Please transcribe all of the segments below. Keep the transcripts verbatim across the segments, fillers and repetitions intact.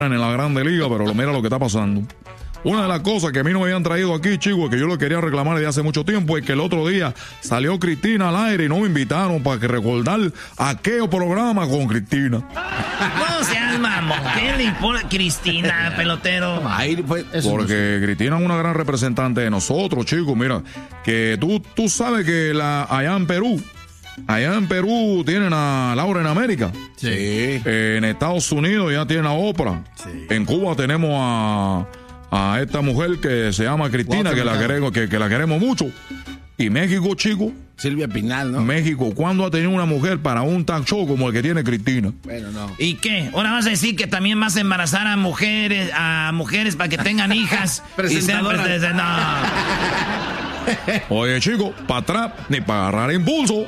en la Grande Liga, pero mira lo que está pasando. Una de las cosas que a mí no me habían traído aquí, chicos, que yo lo quería reclamar desde hace mucho tiempo, es que el otro día salió Cristina al aire y no me invitaron para que recordar aquel programa con Cristina. No seas mamón, ¿qué le importa Cristina, pelotero? Ay, pues, porque Cristina es una gran representante de nosotros, chicos. Mira, que tú, tú sabes que la, allá en Perú, allá en Perú tienen a Laura en América. Sí. Eh, en Estados Unidos ya tienen a Oprah. Sí. En Cuba tenemos a... a esta mujer que se llama Cristina, que la, queremos, que, que la queremos mucho. Y México, chico. Silvia Pinal, ¿no? México, ¿cuándo ha tenido una mujer para un talk show como el que tiene Cristina? Bueno, no. ¿Y qué? Ahora vas a decir que también vas a embarazar a mujeres, a mujeres para que tengan hijas. Y sean presentadoras. No. Oye, chico, para atrás, ni para agarrar impulso.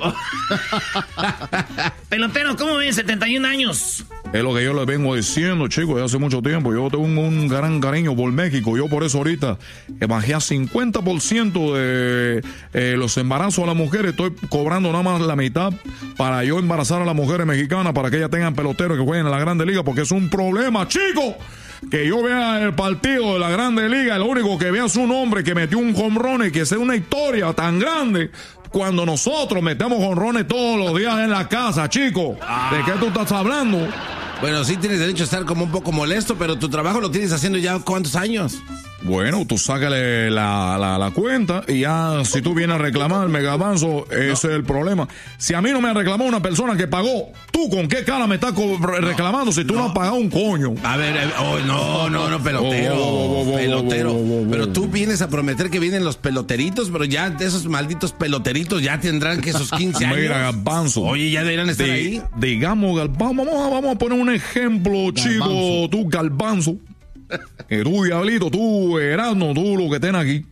Pelotero, ¿cómo ves? setenta y un años. Es lo que yo les vengo diciendo, chicos, de hace mucho tiempo. Yo tengo un, un gran cariño por México. Yo por eso ahorita bajé a cincuenta por ciento de eh, los embarazos a las mujeres. Estoy cobrando nada más la mitad para yo embarazar a las mujeres mexicanas para que ellas tengan peloteros que jueguen en la Grande Liga, porque es un problema, chicos. Que yo vea el partido de la Grande Liga, lo único que vea es un hombre que metió un jonrón y que sea una historia tan grande cuando nosotros metemos jonrones todos los días en la casa, chico. ¿De qué tú estás hablando? Bueno, sí tienes derecho a estar como un poco molesto, pero tu trabajo lo tienes haciendo ya ¿cuántos años? Bueno, tú sácale la, la, la cuenta y ya si tú vienes a reclamar, Megabanzo, ese no. es el problema. Si a mí no me ha reclamado una persona que pagó, ¿tú con qué cara me estás reclamando no, si tú no. no has pagado un coño? A ver, oh, no, no, no, pelotero, oh, oh, oh, pelotero. Oh, oh, oh, oh, pero tú vienes a prometer que vienen los peloteritos, pero ya de esos malditos peloteritos ya tendrán que esos quince años. Mira, Garbanzo. Oye, ya deberían estar de, ahí. Digamos, Garbanzo, vamos a, vamos a poner un ejemplo, chico, Garbanzo. Tú, Garbanzo. Que tú, Diablito, tú, Erasmo, tú, lo que estén aquí.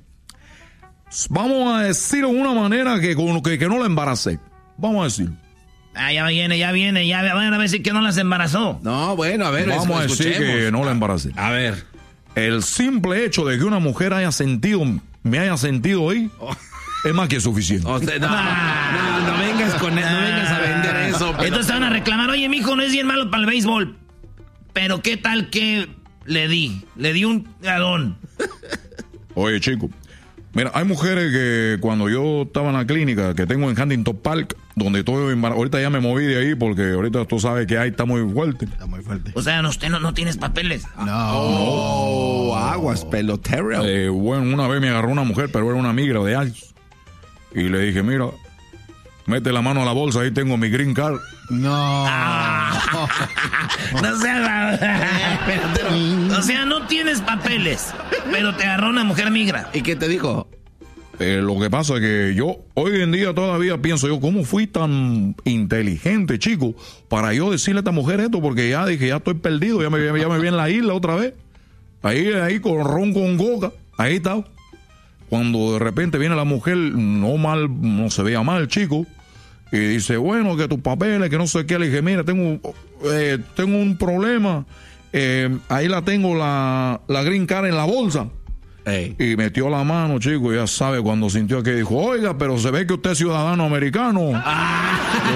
Vamos a decirlo de una manera que, que, que no la embaracé. Vamos a decirlo. Ah, ya viene, ya viene, ya van a decir que no las embarazó. No, bueno, a ver, vamos a decir que no la embaracé. A ver. El simple hecho de que una mujer haya sentido, me haya sentido ahí, oh. es más que suficiente. O sea, no, no, no, no vengas con eso, no vengas a vender eso. Pero... Entonces van a reclamar, oye, mijo, no es bien malo para el béisbol. Pero qué tal que... Le di, le di un galón. Oye, chico, mira, hay mujeres que cuando yo estaba en la clínica que tengo en Huntington Park, donde estoy embarazado, ahorita ya me moví de ahí porque ahorita tú sabes que ahí está muy fuerte. Está muy fuerte. O sea, usted no, no tienes papeles. No, oh, aguas, pelotero. Eh, bueno, una vez me agarró una mujer, pero era una migra de años. Y le dije, mira, mete la mano a la bolsa, ahí tengo mi green card. No. Ah, no sea, pero, o sea, no tienes papeles, pero te agarró una mujer migra. ¿Y qué te dijo? Eh, lo que pasa es que yo hoy en día todavía pienso yo, ¿cómo fui tan inteligente, chico, para yo decirle a esta mujer esto? Porque ya dije, ya estoy perdido, ya me, ya me vi en la isla otra vez. Ahí, ahí con ron con coca, ahí está. Cuando de repente viene la mujer, no mal, no se veía mal, chico. Y dice, bueno, que tus papeles, que no sé qué. Le dije, mira, tengo, eh, tengo un problema. Eh, ahí la tengo la, la green card en la bolsa. Ey. Y metió la mano, chico, ya sabe, cuando sintió que dijo, oiga, pero se ve que usted es ciudadano americano. Ah.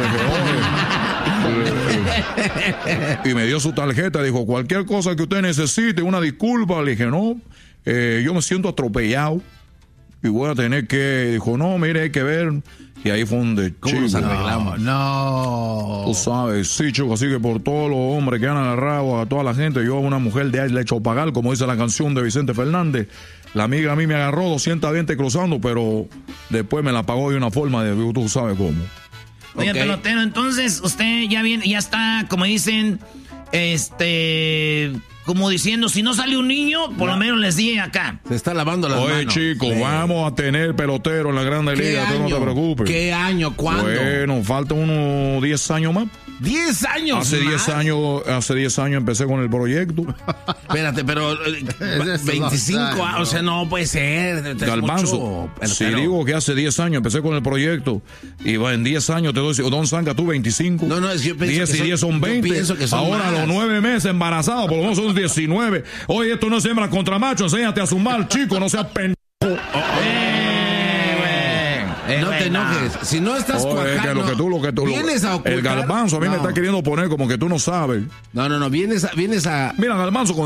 Y, y me dio su tarjeta, dijo, cualquier cosa que usted necesite, una disculpa. Le dije, no, eh, yo me siento atropellado y voy a tener que... Dijo, no, mire, hay que ver... Y ahí fue donde, ¿cómo nos arreglamos? No, tú sabes, sí, chico, así que por todos los hombres que han agarrado a toda la gente, yo a una mujer de ahí le he hecho pagar, como dice la canción de Vicente Fernández. La amiga a mí me agarró doscientos veinte cruzando, pero después me la pagó de una forma de, tú sabes cómo. Oye, okay. Pelotero, entonces usted ya viene, ya está, como dicen, este... Como diciendo, si no sale un niño, por no. lo menos les di acá. Se está lavando las Oye, manos. Oye, chicos, sí. vamos a tener pelotero en la Grande Liga, tú no te preocupes. ¿Qué año? ¿Cuándo? Bueno, faltan unos diez años más. ¿diez años hace más? diez años, hace diez años empecé con el proyecto. Espérate, pero veinticinco años, o sea, no puede ser. Garbanzo, si digo que hace diez años empecé con el proyecto y va en diez años te doy, Don Zanga, tú veinticinco. No, no, es que yo pienso diez que y diez son veinte. Que son Ahora más. Los nueve meses embarazados, por lo menos son diecinueve. Oye, esto no es hembra contra macho, enséñate a sumar, chico, no seas pendejo. Oh, oh. Eh, Eh, no te enojes. Si no estás oh, cuajando, es que lo que tú, lo que tú, vienes a ocultar. El Garbanzo a mí no. me está queriendo poner como que tú no sabes. No, no, no, vienes a, vienes a... Mira, Garbanzo,